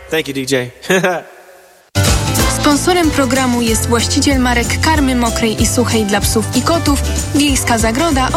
Thank you, DJ. Sponsorem programu jest właściciel marek karmy mokrej i suchej dla psów i kotów Wiejska Zagroda